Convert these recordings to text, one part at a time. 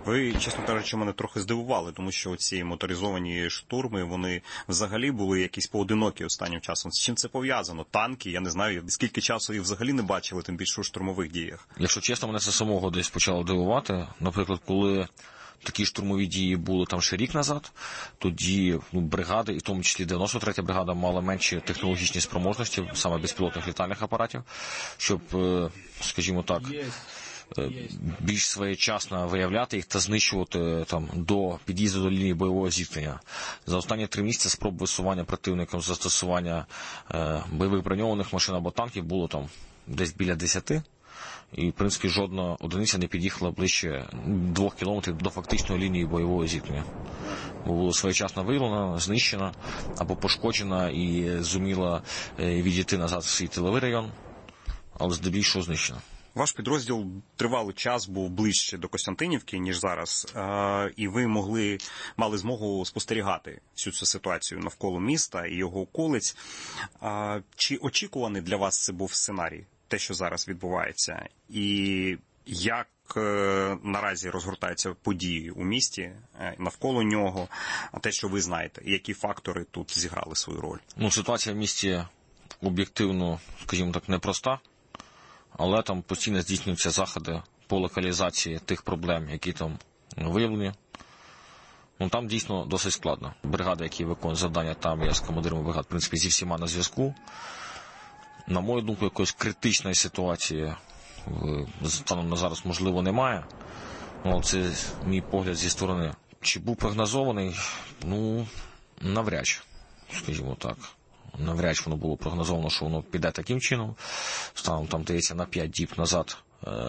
Ви, чесно кажучи, мене трохи здивували, тому що ці моторизовані штурми, вони взагалі були якісь поодинокі останнім часом. З чим це пов'язано? Танки, я не знаю, скільки часу їх взагалі не бачили, тим більше у штурмових діях. Якщо чесно, мене це самого десь почало дивувати. Наприклад, коли такі штурмові дії були там ще рік назад, тоді бригади, і в тому числі 93-я бригада, мала менші технологічні спроможності, саме безпілотних літальних апаратів, щоб, скажімо так, більш своєчасно виявляти їх та знищувати там до під'їзду до лінії бойового зіткнення. За останні 3 місяці спроб висування противником застосування бойових броньованих машин або танків було там десь біля 10. І, в принципі, жодна одиниця не під'їхала ближче 2 кілометрів до фактичної лінії бойового зіткнення. Бо було своєчасно виявлена, знищена або пошкоджена і зуміла відійти назад в свій тиловий район, але здебільшого знищена. Ваш підрозділ тривалий час був ближче до Костянтинівки, ніж зараз, і ви мали змогу спостерігати всю цю ситуацію навколо міста і його околиць. Чи очікуваний для вас це був сценарій, те, що зараз відбувається? І як наразі розгортаються події у місті, навколо нього, те, що ви знаєте, і які фактори тут зіграли свою роль? Ситуація в місті об'єктивно, скажімо так, непроста. Але там постійно здійснюються заходи по локалізації тих проблем, які там виявлені. Там дійсно досить складно. Бригади, які виконують завдання там, я з командирами бригад, в принципі, зі всіма на зв'язку. На мою думку, якоїсь критичної ситуації станом на зараз, можливо, немає. Це мій погляд зі сторони. Чи був прогнозований? Навряд чи, скажімо так. Навряд чи воно було прогнозовано, що воно піде таким чином. Станом там, здається, на 5 діб назад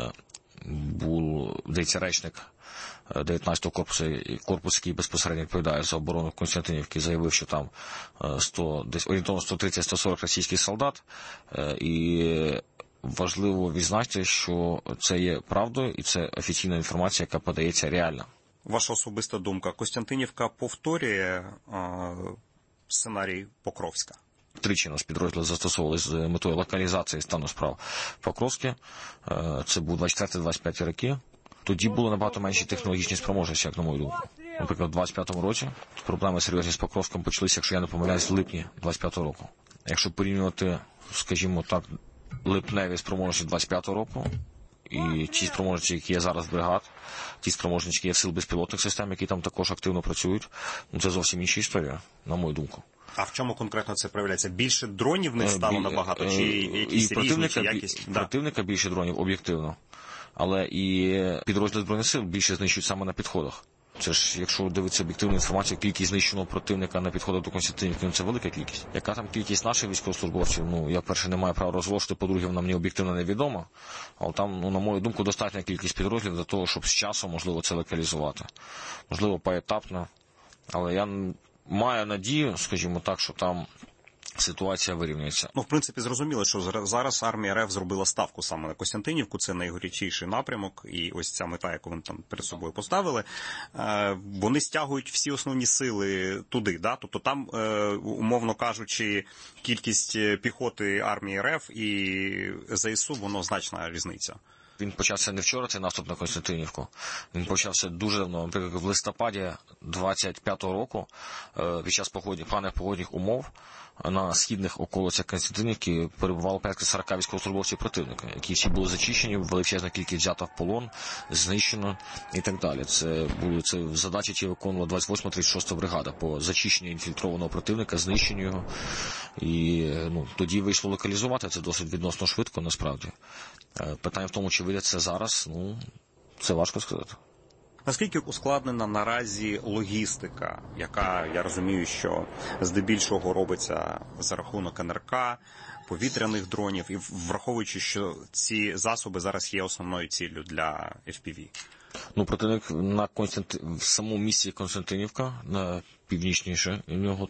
був, здається, речник 19-го корпусу, який безпосередньо відповідає за оборону Костянтинівки, заявив, що там десь орієнтовно 130-140 російських солдат. І важливо відзначити, що це є правдою, і це офіційна інформація, яка подається реально. Ваша особиста думка, Костянтинівка повторює сценарій Покровська? Тричі наш підрозділ застосовували з метою локалізації стану справ Покровське. Це був 24-25 роки. Тоді було набагато менші технологічні спроможності, як на мою думку. Наприклад, у 25-му році проблеми серйозні з Покровськом почалися, якщо я не помиляюсь, в липні 25-го року. Якщо порівнювати, скажімо так, липневі спроможності 25-го року і ті спроможності, які є зараз в бригад, ті спроможності, які є в сил безпілотних систем, які там також активно працюють, це зовсім інша історія, на мою думку. А в чому конкретно це проявляється? Більше дронів не стало набагато? Чи якісь різні, чи якість? Противника більше дронів, об'єктивно. Але і підрозділи Збройних сил більше знищують саме на підходах. Це ж, якщо дивитися об'єктивну інформацію, кількість знищеного противника на підходах до Костянтинівки, це велика кількість. Яка там кількість наших військовослужбовців? Я, перше, не маю права розголошувати, по-друге, вона мені об'єктивно невідома. Але там, на мою думку, достатня кількість підрозділів для того, щоб з часом, можливо, це локалізувати. Можливо, поетапно. Але я маю надію, скажімо так, що там ситуація вирівняється. В принципі, зрозуміло, що зараз армія РФ зробила ставку саме на Костянтинівку, це найгарячіший напрямок, і ось ця мета, яку вони там перед собою поставили, вони стягують всі основні сили туди, да? Тобто там, умовно кажучи, кількість піхоти армії РФ і ЗСУ, воно значна різниця. Він почався не вчора, цей наступ на Костянтинівку. Він почався дуже давно. Наприклад, в листопаді 25-го року, під час поганих погодних умов, на східних околицях Костянтинівки перебувало порядка 40 військовослужбовців противника, які всі були зачищені, величезна кількість взята в полон, знищено і так далі. Це задачі, які виконувала 28-36 бригада по зачищенню інфільтрованого противника, знищенню його. І тоді вийшло локалізувати це досить відносно швидко, насправді. Питання в тому, чи вийде це зараз, це важко сказати. Наскільки ускладнена наразі логістика, яка, я розумію, що здебільшого робиться за рахунок НРК, повітряних дронів, і враховуючи, що ці засоби зараз є основною ціллю для FPV? Противник в самому місті Костянтинівка, на північніше в нього,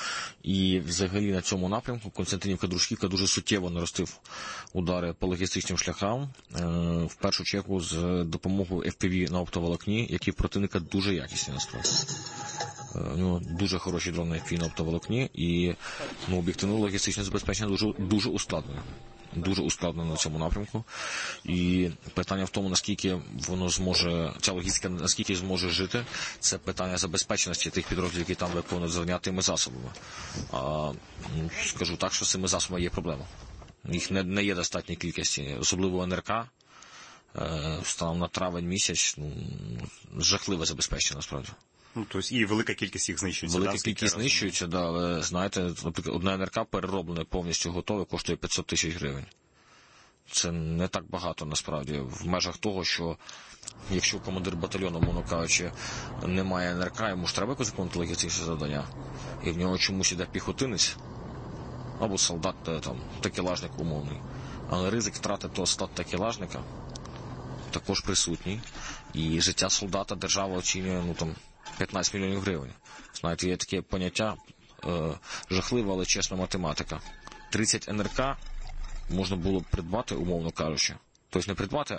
і взагалі на цьому напрямку Костянтинівка-Дружківка дуже суттєво наростив удари по логістичним шляхам, в першу чергу з допомогою FPV на оптоволокні, які в противника дуже якісні насправді. У нього дуже хороші дрони FPV на оптоволокні, і об'єктивно логістичне забезпечення дуже ускладнене. дуже ускладнено на цьому напрямку. І питання в тому, наскільки воно зможе, ця логістика, наскільки зможе жити, це питання забезпеченості тих підрозділів, які там виконують завдання тими засобами. Скажу так, що з цими засобами є проблема. Їх не є достатньої кількості, особливо НРК. Станом на травень місяць, жахливе забезпечення, насправді. Тобто і велика кількість їх знищується. Велика кількість знищується, да, але, знаєте, наприклад, одна НРК перероблене, повністю готове, коштує 500 тисяч гривень. Це не так багато, насправді, в межах того, що якщо командир батальйону, мовно кажучи, немає НРК, йому ж треба якось виконувати логістичне завдання, і в нього чомусь іде піхотинець, або солдат, там, такелажник умовний. Але ризик втрати того такелажника також присутній. І життя солдата держава оцінює, 15 мільйонів гривень. Знаєте, є таке поняття, жахлива, але чесна математика. 30 НРК можна було б придбати, умовно кажучи. Тобто не придбати,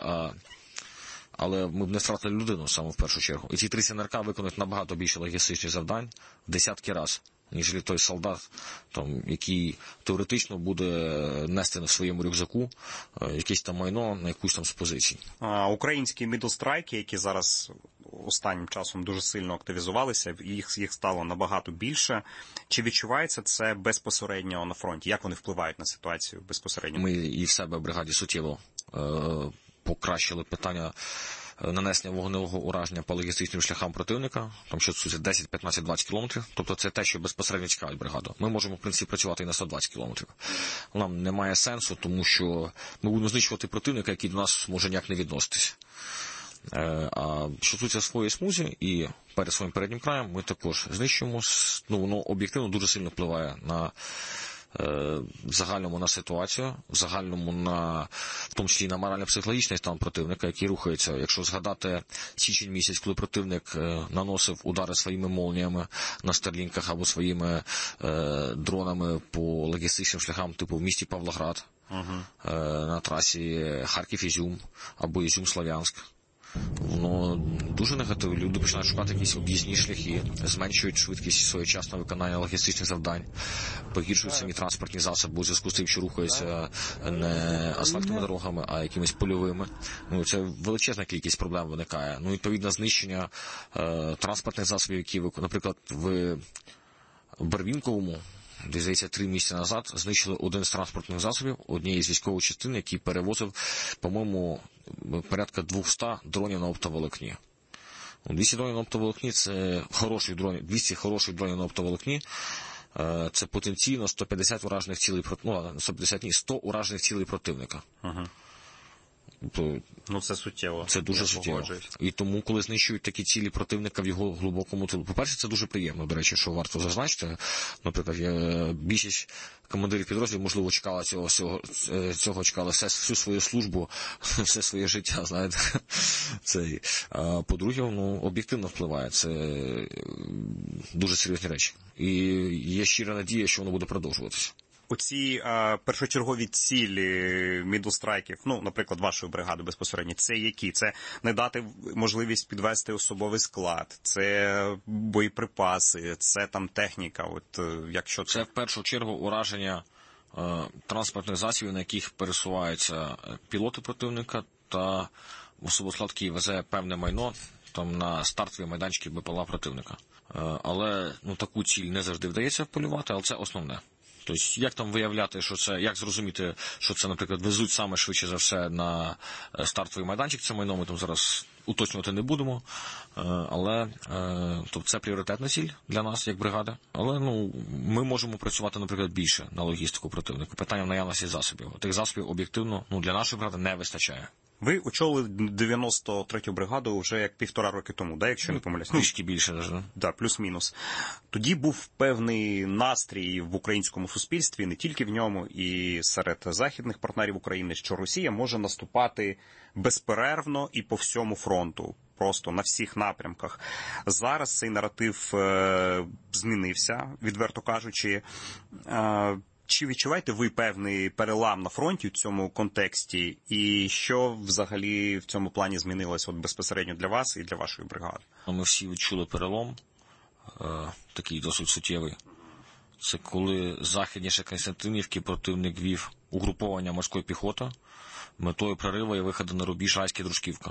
але ми б не втратили людину саме в першу чергу. І ці 30 НРК виконують набагато більше логістичних завдань в десятки разів, ніж той солдат, який теоретично буде нести на своєму рюкзаку якесь там майно на якусь там з позицій. Українські мідлстрайки, які зараз останнім часом дуже сильно активізувалися, їх стало набагато більше. Чи відчувається це безпосередньо на фронті? Як вони впливають на ситуацію безпосередньо? Ми і в себе в бригаді суттєво покращили питання нанесення вогневого ураження по логістичним шляхам противника, там що стосується 10, 15, 20 кілометрів, тобто це те, що безпосередньо цікавить бригаду. Ми можемо, в принципі, працювати і на 120 кілометрів. Нам немає сенсу, тому що ми будемо знищувати противника, який до нас може ніяк не відноситись. А що стосується своєї смузі і перед своїм переднім краєм, ми також знищуємо, воно об'єктивно дуже сильно впливає на в загальному на ситуацію, в загальному в тому числі на морально-психологічний стан противника, який рухається. Якщо згадати січень місяць, коли противник наносив удари своїми молніями на старлінках або своїми дронами по логістичним шляхам, типу в місті Павлоград, на трасі Харків-Ізюм або Ізюм-Слов'янськ, воно дуже негативно. Люди починають шукати якісь об'їзні шляхи, зменшують швидкість своєчасного виконання логістичних завдань, погіршують самі транспортні засоби у зв'язку з тим, що рухаються не асфальтовими дорогами, а якимись польовими. Це величезна кількість проблем виникає. Відповідно, знищення транспортних засобів, які, наприклад, в Барвінковому, десь, здається, 3 місяці назад знищили один з транспортних засобів однієї з військових частин, який перевозив, по-моєму, порядка 200 дронів на оптоволокні. 200 дронів на оптоволокні – це хороші дрони, 200 хороших дронів на оптоволокні – це потенційно 150 уражених цілей, 100 уражених цілей противника. Це суттєво. Це дуже суттєво. І тому, коли знищують такі цілі противника в його глибокому тилу, по-перше, це дуже приємно, до речі, що варто зазначити. Наприклад, більшість командирів підрозділів, можливо, чекала цього чекали всю свою службу, все своє життя, знаєте. По-друге, об'єктивно впливає. Це дуже серйозні речі. І є щира надія, що воно буде продовжуватися. Оці першочергові цілі мідлстрайків, наприклад, вашої бригади безпосередньо, це які? Це не дати можливість підвести особовий склад, це боєприпаси, це там техніка. Якщо це в першу чергу ураження транспортних засобів, на яких пересуваються пілоти противника, та особовий склад, який везе певне майно там на стартові майданчики БПЛА противника. Але таку ціль не завжди вдається полювати, але це основне. Тобто, як там виявляти, що це, як зрозуміти, що це, наприклад, везуть саме швидше за все на стартовий майданчик, це майно ми там зараз уточнювати не будемо, але тобто це пріоритетна ціль для нас, як бригади. Але ми можемо працювати, наприклад, більше на логістику противника. Питання в наявності засобів. Тих засобів об'єктивно для нашої бригади не вистачає. Ви очолили 93-ю бригаду вже як 1,5 роки тому, якщо не помиляюсь? Трішки більше навіть. Да, плюс-мінус. Тоді був певний настрій в українському суспільстві, не тільки в ньому, і серед західних партнерів України, що Росія може наступати безперервно і по всьому фронту, просто на всіх напрямках. Зараз цей наратив змінився, відверто кажучи. Чи відчуваєте ви певний перелам на фронті в цьому контексті? І що взагалі в цьому плані змінилось безпосередньо для вас і для вашої бригади? Ми всі відчули перелом, такий досить суттєвий. Це коли західніше Костянтинівки противник вів угруповання морської піхоти, метою прориву і виходу на рубіж Райське-Дружківка.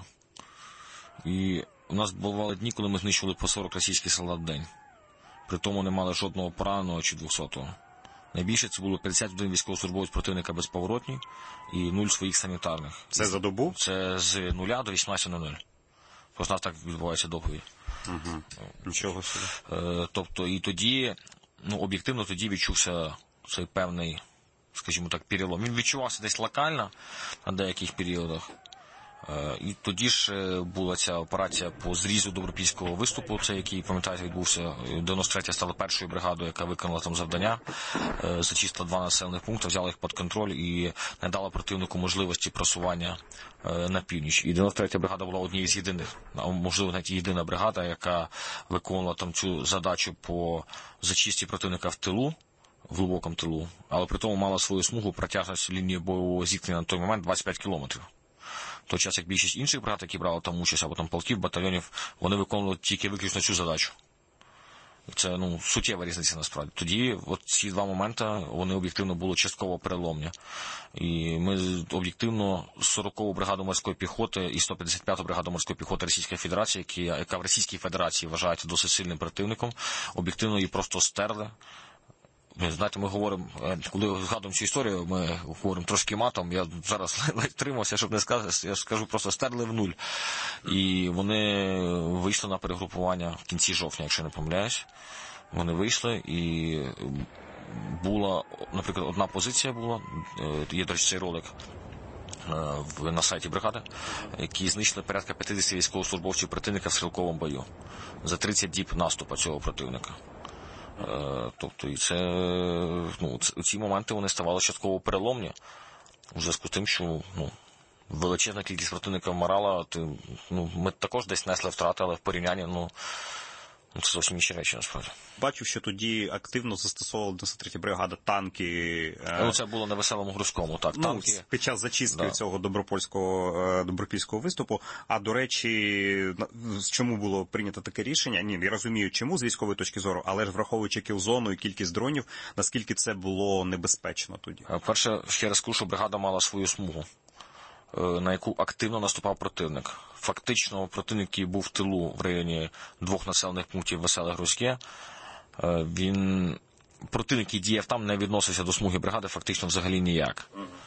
І у нас бували дні, коли ми знищували по 40 російських солдат в день. При тому не мали жодного пораненого чи 200-го. Найбільше це було 51 військовослужбовець противника безповоротній і 0 своїх санітарних. Це за добу? Це з 0 до 18:00. Просто у нас так відбувається доповідь. Угу. Нічого собі. Тобто і тоді, об'єктивно тоді відчувся цей певний, скажімо так, перелом. Він відчувався десь локально на деяких періодах. І тоді ж була ця операція по зрізу добропільського виступу, це який, пам'ятаєте, відбувся. 93-я стала першою бригадою, яка виконала там завдання, зачистила 2 населених пункти, взяла їх під контроль і не дала противнику можливості просування на північ. І 93-я бригада була однією з єдиних, можливо, навіть єдина бригада, яка виконувала там цю задачу по зачисті противника в тилу, в глибокому тилу, але при тому мала свою смугу протяжності лінії бойового зіткнення на той момент 25 кілометрів. В той час, як більшість інших бригад, які брали там участь, або там полків, батальйонів, вони виконували тільки виключно цю задачу. Це, суттєва різниця насправді. Тоді, ці 2 моменти, вони об'єктивно були частково переломні. І ми об'єктивно 40-ту бригаду морської піхоти і 155-ту бригаду морської піхоти Російської Федерації, яка в Російській Федерації вважається досить сильним противником, об'єктивно її просто стерли. Знаєте, ми говоримо, коли згадуємо цю історію, ми говоримо трошки матом, я зараз ледь тримався, щоб не сказати, я скажу просто стерли в нуль. І вони вийшли на перегрупування в кінці жовтня, якщо не помиляюсь. Вони вийшли і була, наприклад, одна позиція була, є, до речі, цей ролик на сайті бригади, які знищили порядка 50 військовослужбовців противника в стрілковому бою за 30 діб наступу цього противника. Тобто, і це, ці моменти вони ставали частково переломні у зв'язку з тим, що величезна кількість противника вмирала, ми також десь несли втрати, але в порівнянні, це зовсім інші речі, насправді. Бачу, що тоді активно застосовувала 93-я бригада танки. Це було на Веселому Грузькому, так, танки. Під час зачистки цього добропільського виступу. А, до речі, чому було прийнято таке рішення? Ні, я розумію, чому з військової точки зору, але ж враховуючи кілзону і кількість дронів, наскільки це було небезпечно тоді? Перше, ще раз скажу, що бригада мала свою смугу, на яку активно наступав противник. Фактично, противник, який був в тилу в районі 2 населених пунктів Веселе Грузьке, противник, який діяв там, не відносився до смуги бригади фактично взагалі ніяк.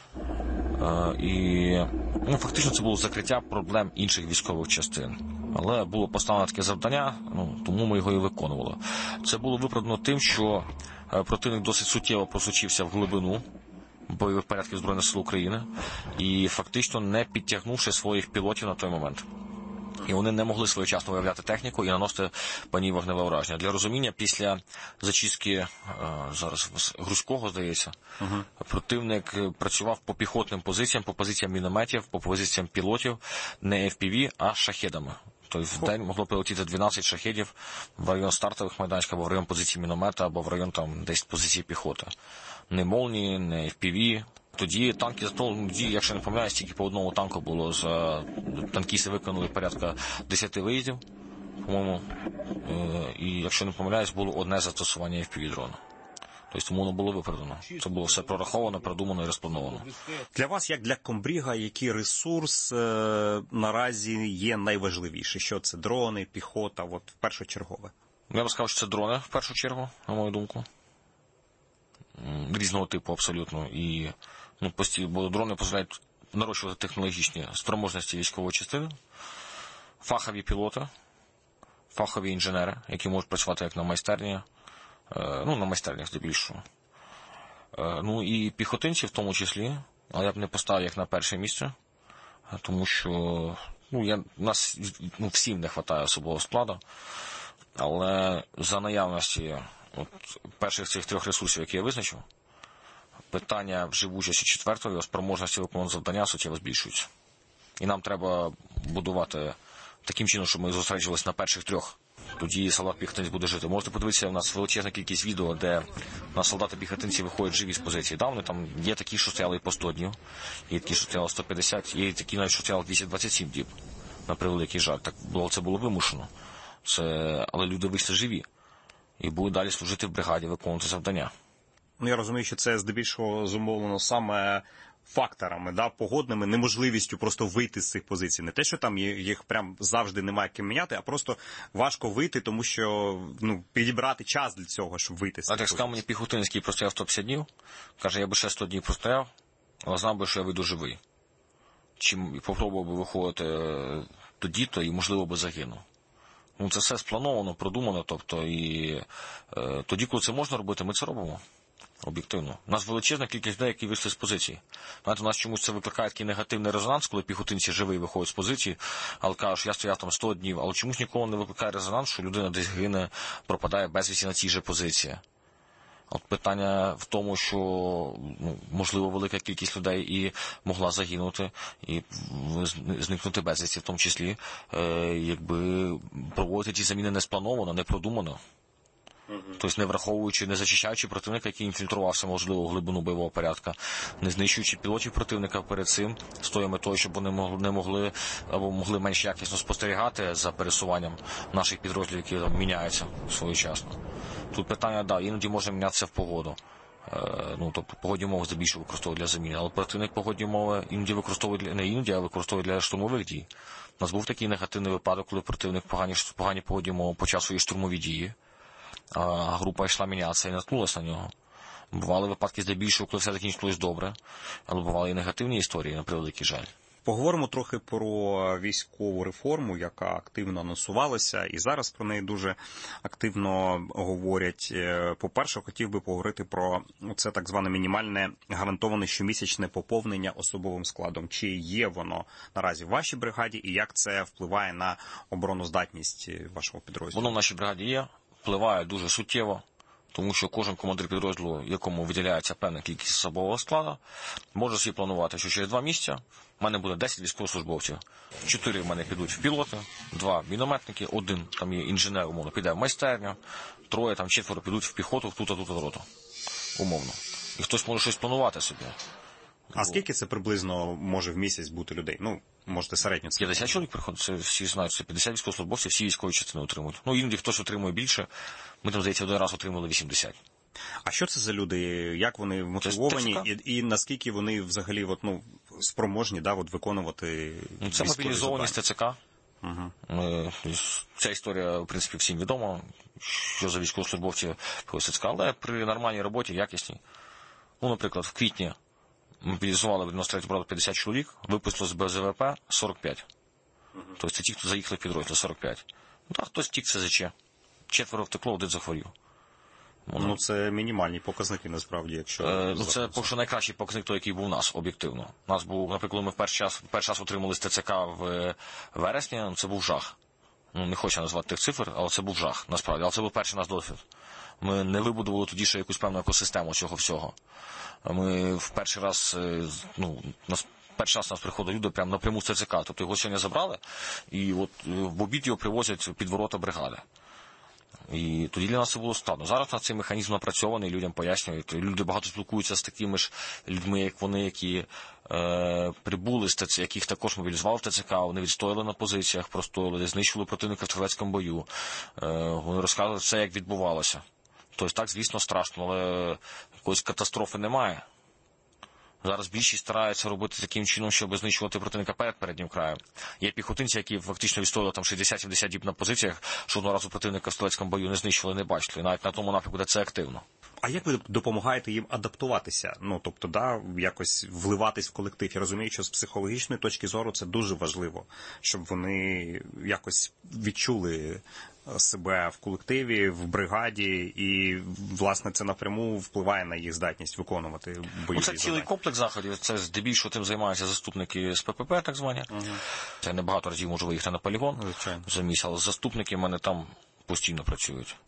І фактично це було закриття проблем інших військових частин. Але було поставлено таке завдання, тому ми його і виконували. Це було виправдано тим, що противник досить суттєво просочився в глибину бойових порядків Збройних сил України і фактично не підтягнувши своїх пілотів на той момент. І вони не могли своєчасно виявляти техніку і наносити по ній вогневе ураження. Для розуміння, після зачистки зараз Грузького, здається, противник працював по піхотним позиціям, по позиціям мінометів, по позиціям пілотів, не FPV, а шахедами. Тобто в день могло прилетіти 12 шахедів в район стартових майданчиків, або в район позиції міномета, або в район десь позиції піхоти. Не молнії, не FPV. Тоді танки, якщо не помиляюсь, тільки по одному танку було, танкісти виконали порядка 10 виїздів, по-моєму, і якщо не помиляюсь, було одне застосування FPV-дрона. Тобто тому воно було виправдано. Це було все прораховано, продумано і розплановано. Для вас, як для комбріга, який ресурс наразі є найважливіший? Що це? Дрони, піхота, першочергове? Я б сказав, що це дрони, в першу чергу, на мою думку. Різного типу абсолютно. І бо дрони дозволяють нарощувати технологічні спроможності військової частини, фахові пілоти, фахові інженери, які можуть працювати як на майстерні, на майстернях здебільшого. І піхотинці в тому числі, але я б не поставив як на перше місце, тому що нас всім не вистачає особового складу, але за наявності перших цих 3 ресурсів, які я визначив, питання вживучості 4-ї, спроможності виконувати завдання суттєво збільшуються. І нам треба будувати таким чином, щоб ми зосереджувалися на перших 3. Тоді солдат-піхотинець буде жити. Можете подивитися, у нас величезна кількість відео, де у нас солдати-піхотинці виходять живі з позиції. Вони там є такі, що стояли і по 100 днів, є такі, що стояли 150, є такі, навіть, що стояли 227 діб. На превеликий жаль. Так це було вимушено. Але люди вийшли живі. і будуть далі служити в бригаді, виконувати завдання. Ну, я розумію, що це здебільшого зумовлено саме факторами, да, погодними, неможливістю просто вийти з цих позицій. Не те, що там їх прям завжди немає ким міняти, а просто важко вийти, тому що підібрати час для цього, щоб вийти з цих позицій. Так сказав мені піхотинець, який простояв 150 днів, каже, я би ще 100 днів простояв, але знав би, що я вийду живий. Чим попробував би виходити тоді-то і, можливо, би загинув. Це все сплановано, продумано, тобто, і тоді, коли це можна робити, ми це робимо. Об'єктивно. У нас величезна кількість людей, які вийшли з позиції. Знаєте, у нас чомусь це викликає такий негативний резонанс, коли піхотинці живі виходять з позиції, але кажуть, що я стояв там 100 днів, але чомусь ніколи не викликає резонанс, що людина десь гине, пропадає безвісті на цій же позиції. От питання в тому, що, можливо, велика кількість людей і могла загинути, і зникнути безвісті, в тому числі, якби проводити ті заміни не сплановано, не продумано. Тобто не враховуючи, не зачищаючи противника, який інфільтрувався, можливо, в глибину бойового порядка, не знищуючи пілотів противника перед цим, з тою метою, щоб вони не могли або могли менш якісно спостерігати за пересуванням наших підрозділів, які там міняються своєчасно. Тут питання, іноді може мінятися в погоду. Тобто погодні умови здебільшого використовують для заміни, але противник погодні умови іноді використовує, не іноді, а використовує для штурмових дій. У нас був такий негативний випадок, коли противник погані погодні умови почав свої штурмові дії. А група йшла мінятися і наткнулася на нього. Бували випадки здебільшого, коли все закінчилось добре, але бували і негативні історії, на превеликий жаль. Поговоримо трохи про військову реформу, яка активно анонсувалася, і зараз про неї дуже активно говорять. По-перше, хотів би поговорити про це так зване мінімальне гарантоване щомісячне поповнення особовим складом. Чи є воно наразі в вашій бригаді, і як це впливає на обороноздатність вашого підрозділу? Воно в нашій бригаді є. Впливає дуже суттєво, тому що кожен командир підрозділу, якому виділяється певна кількість особового складу, може собі планувати, що через 2 місяці в мене буде 10 військовослужбовців. 4 в мене підуть в пілоти, 2 мінометники, 1 там є інженер, умовно, піде в майстерню, 3, 4 підуть в піхоту, в ту-та роту, умовно. І хтось може щось планувати собі. А скільки це приблизно може в місяць бути людей? Можете середньо це. 50 чоловік приходить, це всі знають, це 50 військовослужбовців, всі військові частини отримують. Іноді хтось отримує більше, ми там, здається, один раз отримали 80. А що це за люди? Як вони мотивовані і наскільки вони взагалі спроможні виконувати це мобілізовані з ТЦК. Ця історія, в принципі, всім відома, що за військовослужбовці з ТЦК, але при нормальній роботі, якісній. Наприклад, в квітні мобілізували в 93-й бригаду 50 чоловік, випустили з БЗВП 45. Тобто це ті, хто заїхали в підрозділ, 45. Хтось втік СЗЧ. 4 втекло, 1 захворів. Це мінімальні показники, насправді, якщо... Це поки що найкращий показник той, який був у нас, об'єктивно. У нас був, наприклад, ми в перший час отримали з ТЦК в вересні, це був жах. Не хочу назвати тих цифр, але це був жах, насправді. Але це був перший наш досвід. Ми не вибудували тоді ще якусь певну екосистему цього всього. Ми в перший раз, перший раз у нас приходили люди прямо напряму з ТЦК. Тобто його сьогодні забрали, і в обід його привозять під ворота бригади. І тоді для нас це було складно. Зараз на цей механізм напрацьований, людям пояснюють. Люди багато спілкуються з такими ж людьми, як вони, які прибули з ТЦК, яких також мобілізували в ТЦК, вони відстояли на позиціях, простояли, знищили противника в стрілецькому бою. Вони розказують все, як відбувалося. Тобто так, звісно, страшно, але якоїсь катастрофи немає. Зараз більшість стараються робити таким чином, щоб знищувати противника перед переднім краєм. Є піхотинці, які фактично відстояли там 60-70 діб на позиціях, що одного разу противника в стрілецькому бою не знищили, не бачили. І навіть на тому напрямку, де це активно. А як ви допомагаєте їм адаптуватися? Тобто, якось вливатись в колектив? Я розумію, що з психологічної точки зору це дуже важливо, щоб вони якось відчули себе в колективі, в бригаді, і, власне, це напряму впливає на їх здатність виконувати бойові завдання. Це цілий комплекс заходів, це здебільшого тим займаються заступники з ППП, так звані. Я не багато разів можу виїхати на полігон за місяць, але заступники в мене там постійно працюють.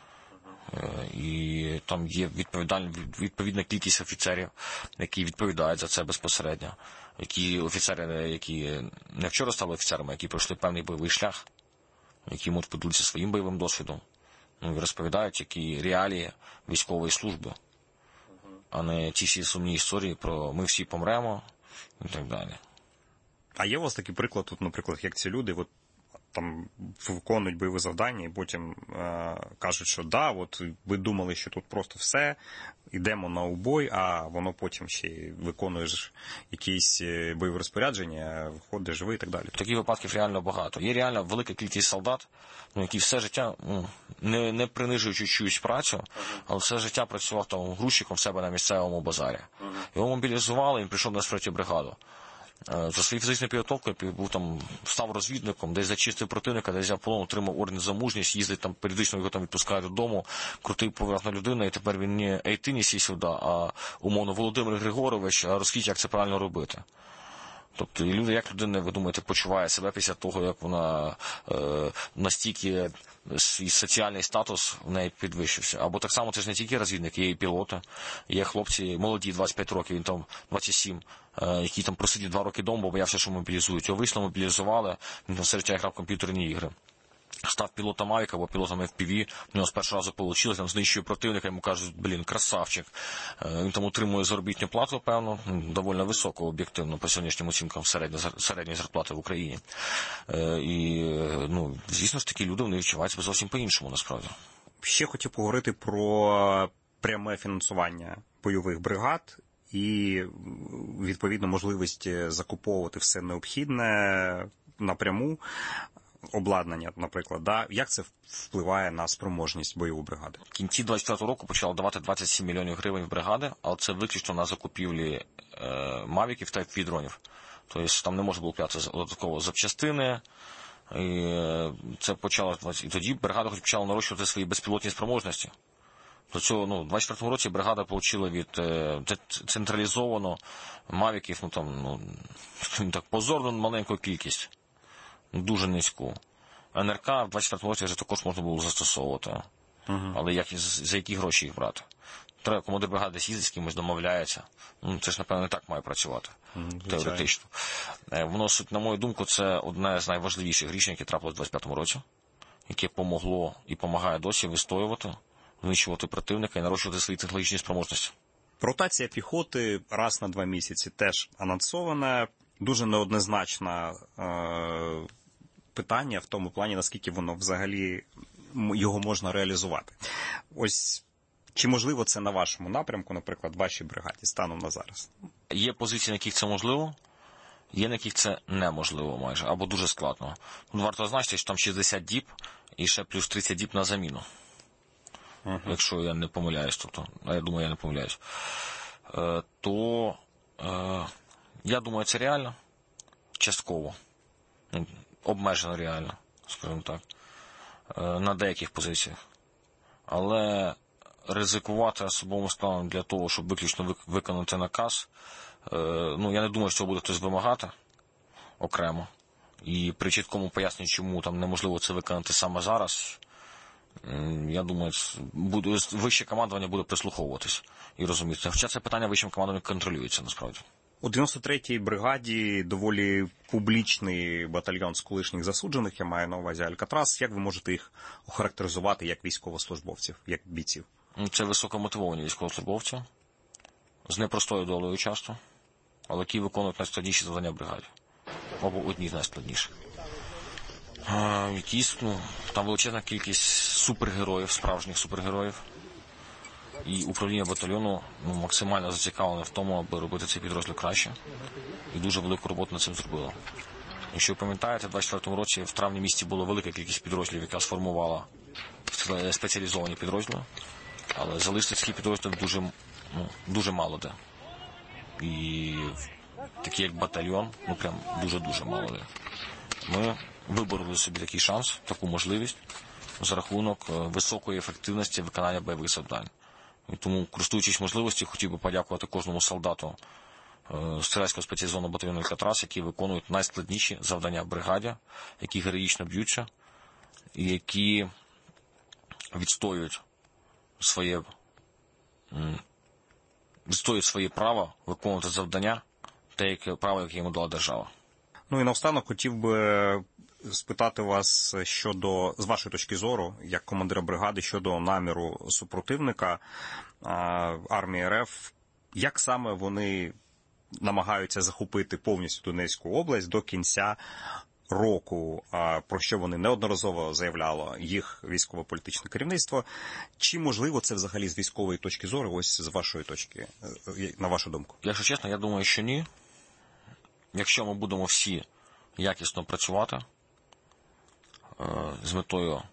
І там є відповідна кількість офіцерів, які відповідають за це безпосередньо. Офіцери, які не вчора стали офіцерами, які пройшли певний бойовий шлях, які можуть поділитися своїм бойовим досвідом, розповідають, які реалії військової служби, а не ті всі сумні історії про «ми всі помремо» і так далі. А є у вас такий приклад, наприклад, як ці люди там виконують бойове завдання і потім кажуть, що да, от ви думали, що тут просто все, йдемо на убой, а воно потім ще й виконуєш якісь бойові розпорядження, виходиш живий і так далі. Таких випадків реально багато. Є реально велика кількість солдат, які все життя, не принижуючи чиюсь працю, але все життя працював там грузчиком в себе на місцевому базарі. Його мобілізували, він прийшов на 3-ю бригаду. За свою фізичну підготовку став розвідником, десь зачистив противника, десь взяв полон, отримав орден за мужність, їздить там, періодично його там відпускають додому, крутий поважна людина, і тепер він не «Ей, ти неси сюди», а умовно Володимир Григорович розкажіть, як це правильно робити. Тобто, і люди, як людина, ви думаєте, почуває себе після того, як вона настільки свій соціальний статус в неї підвищився. Або так само це ж не тільки розвідники, є і пілоти, є хлопці молоді, 25 років, він там 27, який там просидів 2 роки вдома, бо боявся, що мобілізують. Його вийшли, мобілізували, він там все життя грав в комп'ютерні ігри. Став пілотом Мавіка або пілотом FPV, в нього з першого разу вийшло, там знищує противника, йому кажуть, красавчик. Він там отримує заробітну плату, певно, доволі високу, об'єктивно, по сьогоднішнім оцінкам середньої зарплати в Україні. І, звісно ж, такі люди, вони відчувають себе зовсім по-іншому, насправді. Ще хотів поговорити про пряме фінансування бойових бригад і, відповідно, можливість закуповувати все необхідне напряму. Обладнання, наприклад, да? Як це впливає на спроможність бойової бригади? В кінці 24-го року почали давати 27 мільйонів гривень в бригади, але це виключно на закупівлі мавіків та FPV-дронів. Тобто там не можна було купляти додатково запчастини, і це почало, і тоді бригада почала нарощувати свої безпілотні спроможності. До цього, в 24-му році бригада отримала від централізовано мавіків, так позорно маленьку кількість. Дуже низьку. НРК в 24-му році вже також можна було застосовувати. Але за які гроші їх брати? Треба, командир бригади їздить, з кимось домовляється. Це ж, напевно, не так має працювати. Теоретично. Воно, на мою думку, це одне з найважливіших рішень, яке трапилось в 25-му році, яке помогло і допомагає досі вистоювати, знищувати противника і нарощувати свої технологічні спроможності. Ротація піхоти раз на 2 місяці теж анонсована. Дуже неоднозначне питання в тому плані, наскільки воно взагалі його можна реалізувати. Ось, чи можливо це на вашому напрямку, наприклад, в вашій бригаді, станом на зараз? Є позиції, на яких це можливо, є на яких це неможливо майже, або дуже складно. Варто зазначити, що там 60 діб і ще плюс 30 діб на заміну. Якщо я не помиляюсь, а я думаю, я не помиляюсь. То... Я думаю, це реально, частково, обмежено реально, скажімо так, на деяких позиціях. Але ризикувати особовим складом для того, щоб виключно виконати наказ, я не думаю, що буде хтось вимагати окремо. І при чіткому поясненні, чому там неможливо це виконати саме зараз, я думаю, вище командування буде прислуховуватись і розуміти. Хоча це питання вищим командуванням контролюється, насправді. У 93-й бригаді доволі публічний батальйон з колишніх засуджених, я маю на увазі Алькатрас. Як ви можете їх охарактеризувати як військовослужбовців, як бійців? Це високомотивовані військовослужбовці, з непростою долею часто, але які виконують найскладніші завдання в бригаді. Або одні з найскладніших. Там величезна кількість супергероїв, справжніх супергероїв. І управління батальйону максимально зацікавлене в тому, аби робити цей підрозділ краще. І дуже велику роботу над цим зробило. Якщо ви пам'ятаєте, в 24-му році в травні місяці була велика кількість підрозділів, яка сформувала спеціалізовані підрозділи. Але залишити таких підрозділів дуже мало де. І такі як батальйон, прям дуже-дуже мало де. Ми вибороли собі такий шанс, таку можливість за рахунок високої ефективності виконання бойових завдань. І тому, користуючись можливістю, хотів би подякувати кожному солдату стрілецького спеціалізованого батальйону «Алькатрас», які виконують найскладніші завдання в бригаді, які героїчно б'ються і які відстоюють своє право виконувати завдання, те право, яке йому дала держава. І наостанок хотів би спитати вас з вашої точки зору, як командира бригади, щодо наміру супротивника армії РФ, як саме вони намагаються захопити повністю Донецьку область до кінця року, про що вони неодноразово заявляло їх військово-політичне керівництво. Чи можливо це взагалі з військової точки зору, ось з вашої точки, на вашу думку? Якщо чесно, я думаю, що ні. Якщо ми будемо всі якісно працювати з метою